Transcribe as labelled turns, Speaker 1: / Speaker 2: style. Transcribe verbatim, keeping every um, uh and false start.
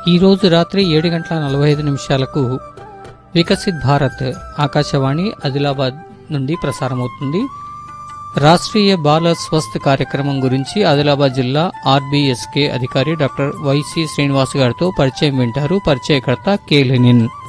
Speaker 1: ఈరోజు రాత్రి ఏడు గంటల నలభై ఐదు నిమిషాలకు వికసిత్ భారత్ ఆకాశవాణి ఆదిలాబాద్ నుండి ప్రసారమవుతుంది. రాష్ట్రీయ బాల స్వస్థ్ కార్యక్రమం గురించి ఆదిలాబాద్ జిల్లా ఆర్బీఎస్కే అధికారి డాక్టర్ వైసి శ్రీనివాస్ గారితో పరిచయం వింటారు. పరిచయకర్త కె లెనిన్.